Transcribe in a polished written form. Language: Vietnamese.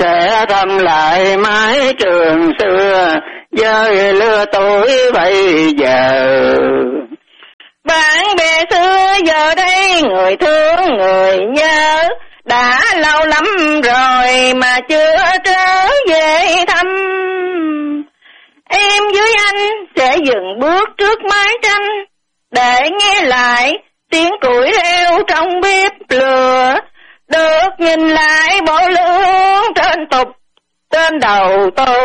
sẽ thăm lại mái trường xưa với lứa tuổi bây giờ. Bạn bè xưa giờ đây người thương người nhớ, đã lâu lắm rồi mà chưa trở về thăm. Em với anh sẽ dừng bước trước mái tranh để nghe lại tiếng củi reo trong bếp lửa, được nhìn lại bộ lương trên tục trên đầu tôi.